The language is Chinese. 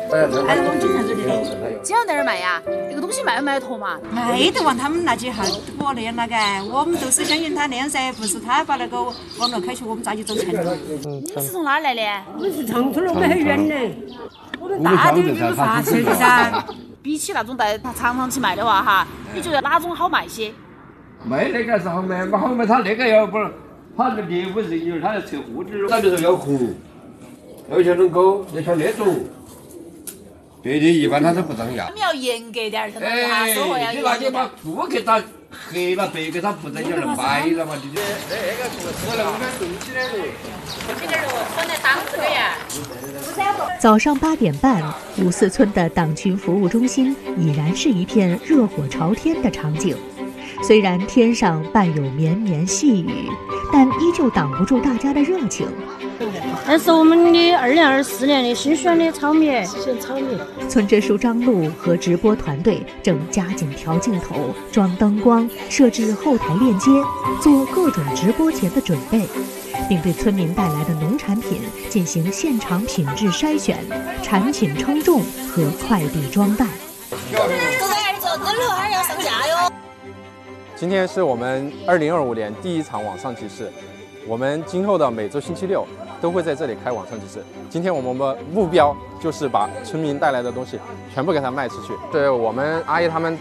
还有东京在这里。 经常在这儿卖呀？这个东西卖不卖得脱嘛？ 卖得完，他们那几号多那样那个，我们都是相信他那样噻，不是他把那个网络开去，我们咋就走成了？ 你是从哪儿来的？ 我们是长春的，我们很远的，我们大点给我们发去的噻。 比起那种在长长期卖的话哈，你觉得哪种好卖些？ 卖那个是好卖，不好卖他那个要不是他那业务人员他要测货值，他就是要红，要像能够要像那种。别的一般他都不这样。 你们要严格点儿，相当于哈，收货要严格点儿。 你把顾客他黑了白给他不在这儿买了嘛？那个我来我们动起来了。 这点肉穿在当这个呀。 早上8点半，54村的党群服务中心已然是一片热火朝天的场景。虽然天上伴有绵绵细雨，但依旧挡不住大家的热情。 那是我们的2024年的新选的炒米，选炒米。 村支书张璐和直播团队正加紧调镜头、装灯光、设置后台链接，做各种直播前的准备，并对村民带来的农产品进行现场品质筛选、产品称重和快递装袋。 这肉还是要上架哟。 今天是我们2025年第一场网上集市，我们今后的每周星期六都会在这里开网上集市。今天我们的目标就是把村民带来的东西全部给它卖出去。对我们阿姨他们